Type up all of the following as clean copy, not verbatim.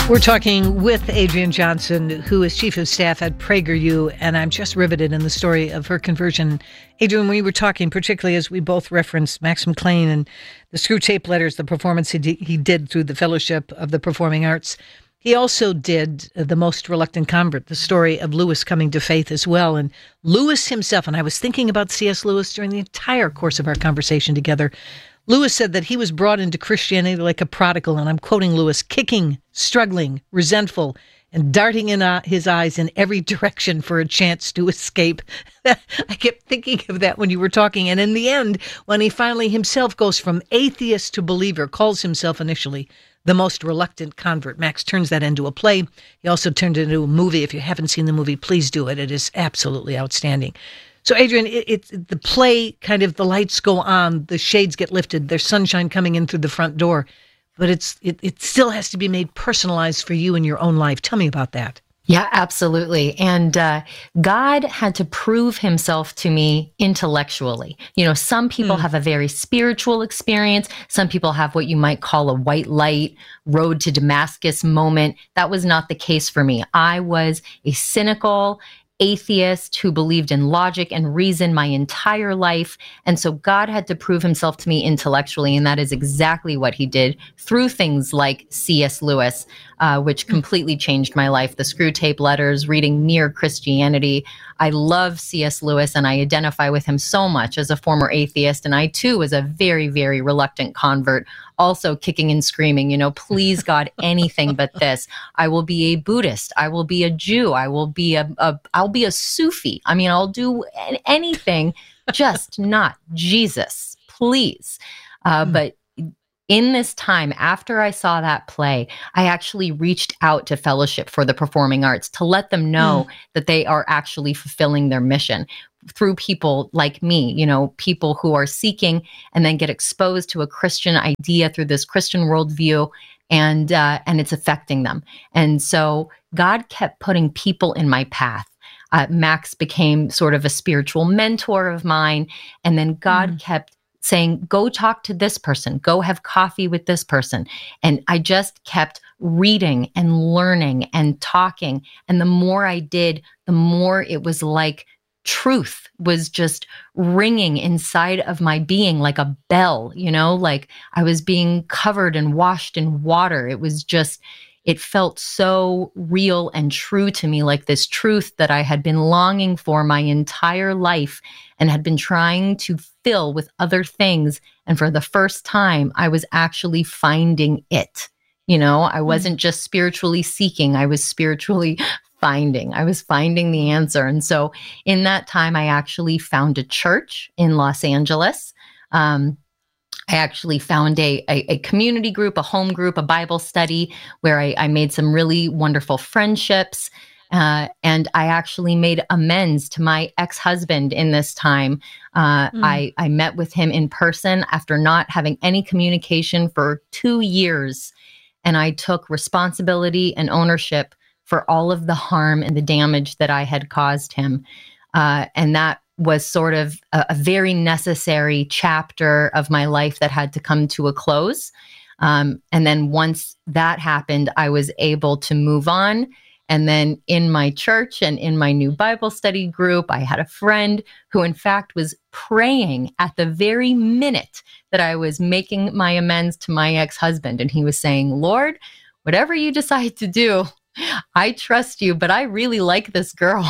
We're talking with Adrienne Johnson, who is Chief of Staff at PragerU, and I'm just riveted in the story of her conversion. Adrienne, we were talking, particularly as we both referenced Max McLean and the Screw Tape Letters, the performance he did through the Fellowship of the Performing Arts. He also did The Most Reluctant Convert, the story of Lewis coming to faith as well. And Lewis himself, and I was thinking about C.S. Lewis during the entire course of our conversation together. Lewis said that he was brought into Christianity like a prodigal, and I'm quoting Lewis, kicking, struggling, resentful, and darting in his eyes in every direction for a chance to escape. I kept thinking of that when you were talking. And in the end, when he finally himself goes from atheist to believer, calls himself initially The Most Reluctant Convert. Max turns that into a play. He also turned it into a movie. If you haven't seen the movie, please do it. It is absolutely outstanding. So, Adrienne, it's the play, kind of the lights go on, the shades get lifted, there's sunshine coming in through the front door, but it still has to be made personalized for you in your own life. Tell me about that. Yeah, absolutely. And God had to prove himself to me intellectually. You know, some people have a very spiritual experience. Some people have what you might call a white light, road to Damascus moment. That was not the case for me. I was a cynical atheist who believed in logic and reason my entire life. And so God had to prove himself to me intellectually. And that is exactly what he did through things like C.S. Lewis, which completely changed my life. The Screw Tape Letters, reading Mere Christianity. I love C.S. Lewis and I identify with him so much as a former atheist. And I too was a very, very reluctant convert, also kicking and screaming, you know, please God, anything but this. I will be a Buddhist. I will be a Jew. I will be I'll be a Sufi. I mean, I'll do anything, just not Jesus, please. But in this time, after I saw that play, I actually reached out to Fellowship for the Performing Arts to let them know that they are actually fulfilling their mission through people like me, you know, people who are seeking and then get exposed to a Christian idea through this Christian worldview, and it's affecting them. And so God kept putting people in my path. Max became sort of a spiritual mentor of mine, and then God kept saying, go talk to this person, go have coffee with this person. And I just kept reading and learning and talking. And the more I did, the more it was like truth was just ringing inside of my being like a bell, you know, like I was being covered and washed in water. It was just, it felt so real and true to me, like this truth that I had been longing for my entire life and had been trying to fill with other things. And for the first time, I was actually finding it. You know, I wasn't just spiritually seeking, I was spiritually finding. I was finding the answer. And so in that time, I actually found a church in Los Angeles. I actually found a community group, a home group, a Bible study where I made some really wonderful friendships. And I actually made amends to my ex-husband in this time. I met with him in person after not having any communication for 2 years. And I took responsibility and ownership for all of the harm and the damage that I had caused him. And that was sort of a very necessary chapter of my life that had to come to a close. And then once that happened, I was able to move on. And then in my church and in my new Bible study group, I had a friend who, in fact, was praying at the very minute that I was making my amends to my ex-husband. And he was saying, Lord, whatever you decide to do, I trust you, but I really like this girl.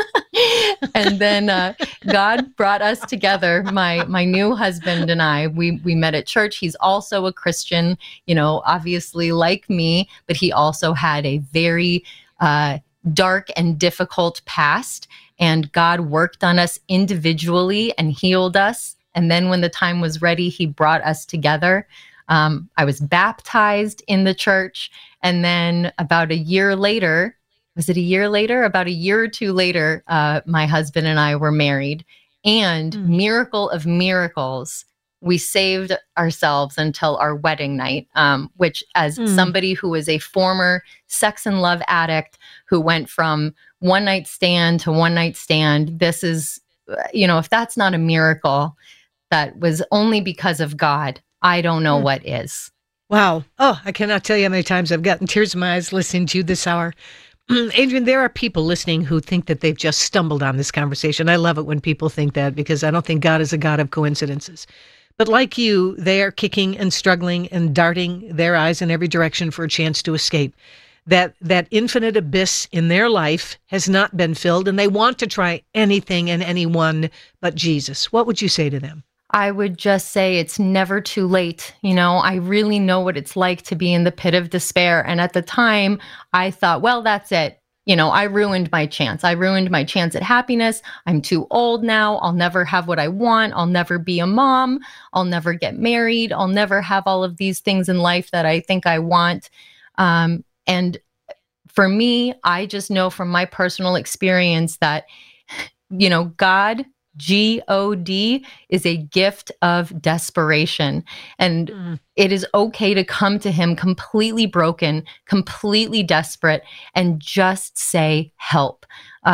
And then God brought us together, my new husband and I. We met at church. He's also a Christian, you know, obviously like me, but he also had a very dark and difficult past. And God worked on us individually and healed us. And then when the time was ready, he brought us together. I was baptized in the church. And then about a year later, was it a year later? About a year or two later, my husband and I were married. And miracle of miracles, we saved ourselves until our wedding night, which as somebody who was a former sex and love addict who went from one night stand to one night stand, this is, you know, if that's not a miracle that was only because of God, I don't know what is. Wow. Oh, I cannot tell you how many times I've gotten tears in my eyes listening to you this hour. Adrian, there are people listening who think that they've just stumbled on this conversation. I love it when people think that because I don't think God is a God of coincidences. But like you, they are kicking and struggling and darting their eyes in every direction for a chance to escape. That infinite abyss in their life has not been filled, and they want to try anything and anyone but Jesus. What would you say to them? I would just say it's never too late. I really know what it's like to be in the pit of despair. And at the time, I thought, well, that's it. I ruined my chance. I ruined my chance at happiness. I'm too old now. I'll never have what I want. I'll never be a mom. I'll never get married. I'll never have all of these things in life that I think I want. And for me, I just know from my personal experience that, God, God, is a gift of desperation. And it is okay to come to him completely broken, completely desperate, and just say, help.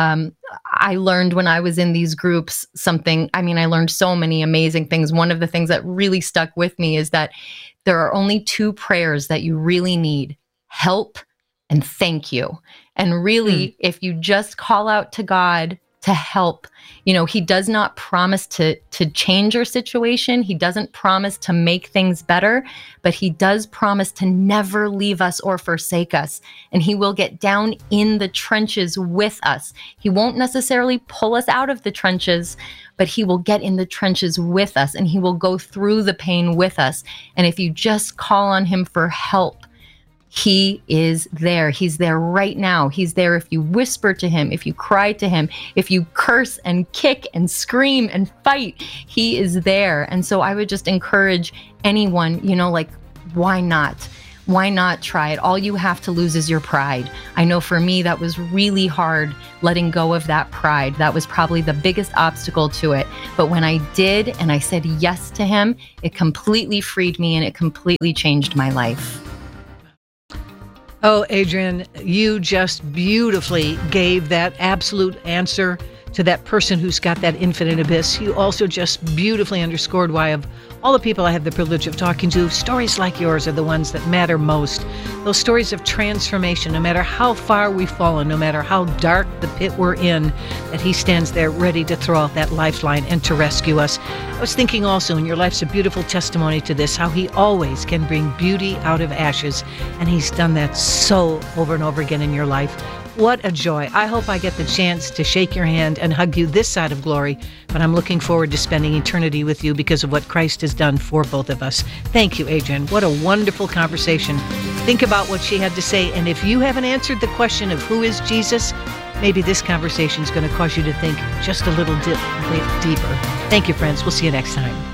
I learned when I was in these groups I learned so many amazing things. One of the things that really stuck with me is that there are only two prayers that you really need: help and thank you. And really, if you just call out to God to help, he does not promise to change your situation. He doesn't promise to make things better, but he does promise to never leave us or forsake us. And he will get down in the trenches with us. He won't necessarily pull us out of the trenches, but he will get in the trenches with us, and he will go through the pain with us. And if you just call on him for help, he is there. He's there right now. He's there if you whisper to him, if you cry to him, if you curse and kick and scream and fight, he is there. And so I would just encourage anyone, why not? Why not try it? All you have to lose is your pride. I know for me, that was really hard, letting go of that pride. That was probably the biggest obstacle to it. But when I did, and I said yes to him, it completely freed me, and it completely changed my life. Oh, Adrian, you just beautifully gave that absolute answer to that person who's got that infinite abyss. You also just beautifully underscored why, of all the people I have the privilege of talking to, stories like yours are the ones that matter most. Those stories of transformation, no matter how far we've fallen, no matter how dark the pit we're in, that he stands there ready to throw out that lifeline and to rescue us. I was thinking also, and your life's a beautiful testimony to this, how he always can bring beauty out of ashes. And he's done that so over and over again in your life. What a joy. I hope I get the chance to shake your hand and hug you this side of glory, but I'm looking forward to spending eternity with you because of what Christ has done for both of us. Thank you, Adrian. What a wonderful conversation. Think about what she had to say, and if you haven't answered the question of who is Jesus, maybe this conversation is going to cause you to think just a little bit deeper. Thank you, friends. We'll see you next time.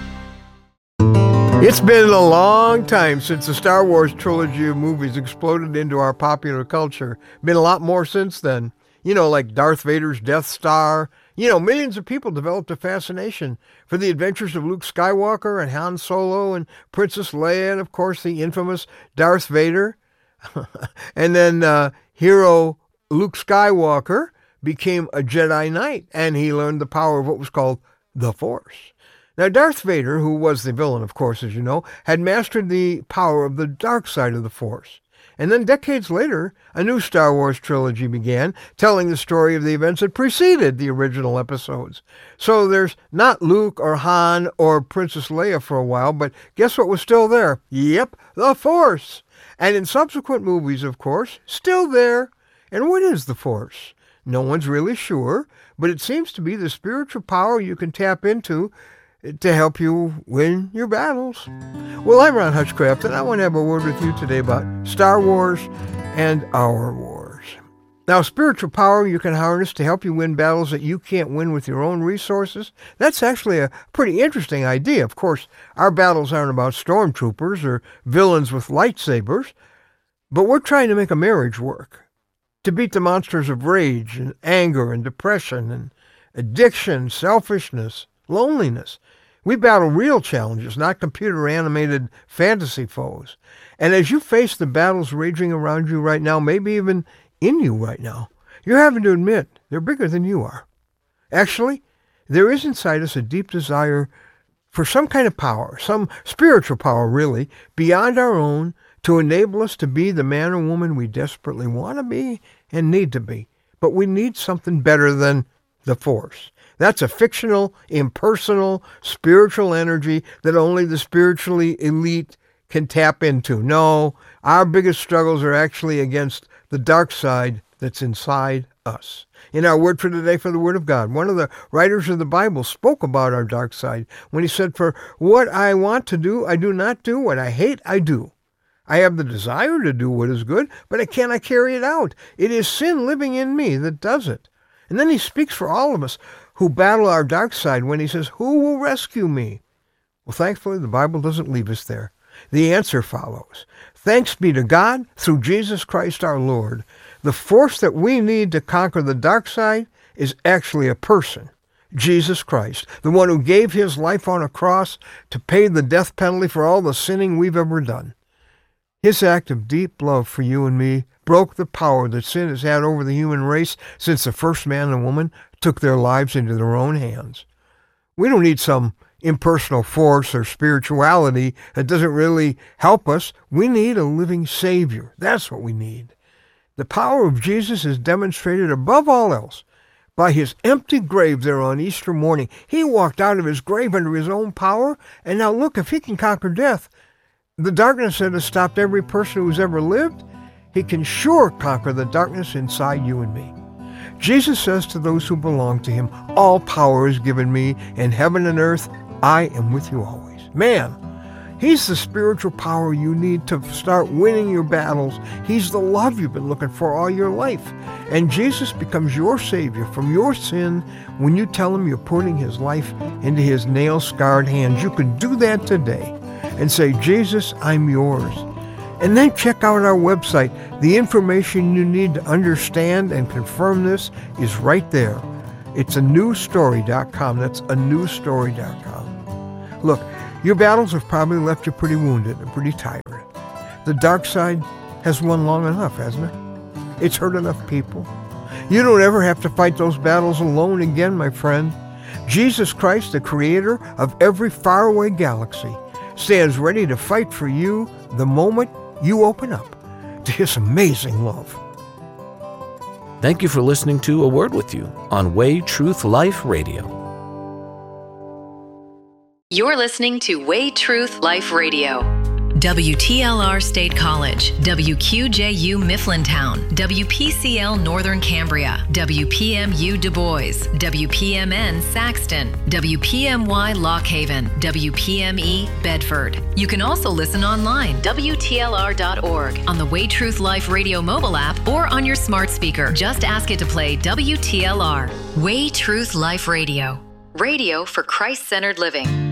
It's been a long time since the Star Wars trilogy of movies exploded into our popular culture. Been a lot more since then. Like Darth Vader's Death Star. Millions of people developed a fascination for the adventures of Luke Skywalker and Han Solo and Princess Leia and, of course, the infamous Darth Vader. And then hero Luke Skywalker became a Jedi Knight, and he learned the power of what was called the Force. Now, Darth Vader, who was the villain, of course, as you know, had mastered the power of the dark side of the Force. And then decades later, a new Star Wars trilogy began, telling the story of the events that preceded the original episodes. So there's not Luke or Han or Princess Leia for a while, but guess what was still there? Yep, the Force. And in subsequent movies, of course, still there. And what is the Force? No one's really sure, but it seems to be the spiritual power you can tap into to help you win your battles. Well, I'm Ron Hutchcraft, and I want to have a word with you today about Star Wars and our wars. Now, spiritual power you can harness to help you win battles that you can't win with your own resources. That's actually a pretty interesting idea. Of course, our battles aren't about stormtroopers or villains with lightsabers, but we're trying to make a marriage work, to beat the monsters of rage and anger and depression and addiction, selfishness, loneliness. We battle real challenges, not computer-animated fantasy foes. And as you face the battles raging around you right now, maybe even in you right now, you're having to admit they're bigger than you are. Actually, there is inside us a deep desire for some kind of power, some spiritual power really, beyond our own, to enable us to be the man or woman we desperately want to be and need to be. But we need something better than the Force. That's a fictional, impersonal, spiritual energy that only the spiritually elite can tap into. No, our biggest struggles are actually against the dark side that's inside us. In our word for today for the Word of God, one of the writers of the Bible spoke about our dark side when he said, "For what I want to do, I do not do. What I hate, I do. I have the desire to do what is good, but I cannot carry it out. It is sin living in me that does it." And then he speaks for all of us who battle our dark side when he says, "Who will rescue me?" Well, thankfully, the Bible doesn't leave us there. The answer follows. Thanks be to God through Jesus Christ our Lord. The force that we need to conquer the dark side is actually a person, Jesus Christ, the one who gave his life on a cross to pay the death penalty for all the sinning we've ever done. His act of deep love for you and me broke the power that sin has had over the human race since the first man and woman took their lives into their own hands. We don't need some impersonal force or spirituality that doesn't really help us. We need a living Savior. That's what we need. The power of Jesus is demonstrated above all else by his empty grave there on Easter morning. He walked out of his grave under his own power, and now look, if he can conquer death, the darkness that has stopped every person who's ever lived, he can sure conquer the darkness inside you and me. Jesus says to those who belong to him, "All power is given me in heaven and earth. I am with you always." Man, he's the spiritual power you need to start winning your battles. He's the love you've been looking for all your life. And Jesus becomes your Savior from your sin when you tell him you're putting his life into his nail-scarred hands. You can do that today and say, "Jesus, I'm yours." And then check out our website. The information you need to understand and confirm this is right there. It's anewstory.com. That's anewstory.com. Look, your battles have probably left you pretty wounded and pretty tired. The dark side has won long enough, hasn't it? It's hurt enough people. You don't ever have to fight those battles alone again, my friend. Jesus Christ, the creator of every faraway galaxy, stands ready to fight for you the moment you open up to his amazing love. Thank you for listening to A Word With You on Way Truth Life Radio. You're listening to Way Truth Life Radio. WTLR State College, WQJU Mifflintown, WPCL Northern Cambria, WPMU Du Bois, WPMN Saxton, WPMY Lock Haven, WPME Bedford. You can also listen online, WTLR.org, on the Way Truth Life Radio mobile app, or on your smart speaker. Just ask it to play WTLR. Way Truth Life Radio. Radio for Christ-centered living.